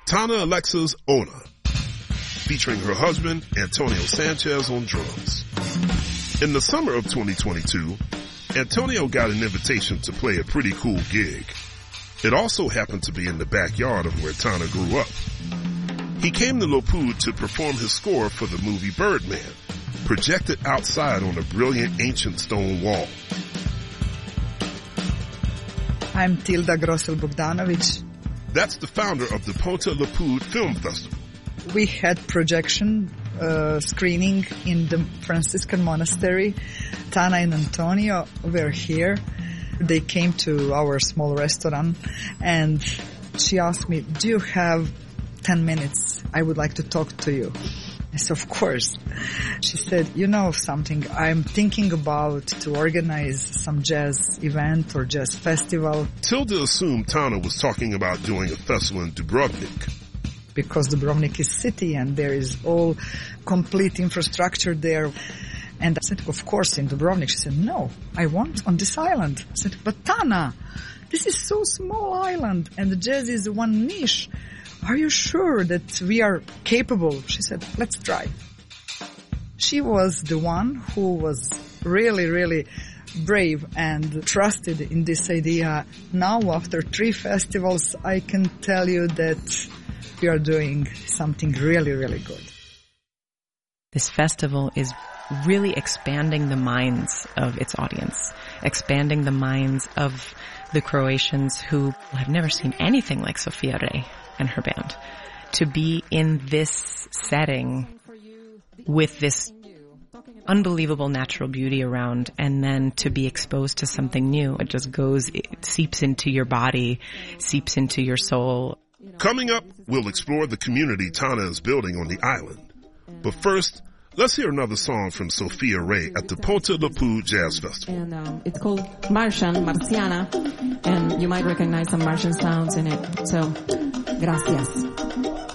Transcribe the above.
Tana Alexis Ona, featuring her husband, Antonio Sanchez, on drums. In the summer of 2022, Antonio got an invitation to play a pretty cool gig. It also happened to be in the backyard of where Tana grew up. He came to Lopud to perform his score for the movie Birdman, projected outside on a brilliant ancient stone wall. I'm Tilda Grosel-Bogdanovic. That's the founder of the Ponta Lopud Film Festival. We had projection screening in the Franciscan monastery. Tana and Antonio were here. They came to our small restaurant and she asked me, do you have 10 minutes? I would like to talk to you. I said, of course. She said, you know something, I'm thinking about to organize some jazz event or jazz festival. Tilda assumed Tana was talking about doing a festival in Dubrovnik. Because Dubrovnik is city and there is all complete infrastructure there. And I said, of course, in Dubrovnik. She said, no, I want on this island. I said, but Tana, this is so small island and the jazz is one niche. Are you sure that we are capable? She said, let's try. She was the one who was really, really brave and trusted in this idea. Now, after 3 festivals, I can tell you that we are doing something really, really good. This festival is really expanding the minds of its audience, expanding the minds of the Croatians who have never seen anything like Sofia Rey and her band. To be in this setting with this unbelievable natural beauty around and then to be exposed to something new, it just goes, it seeps into your body, seeps into your soul. Coming up, we'll explore the community Tana is building on the island. But first, let's hear another song from Sofia Rey at the Ponta Lopud Jazz Festival. And it's called Marciana, and you might recognize some Martian sounds in it. So, gracias.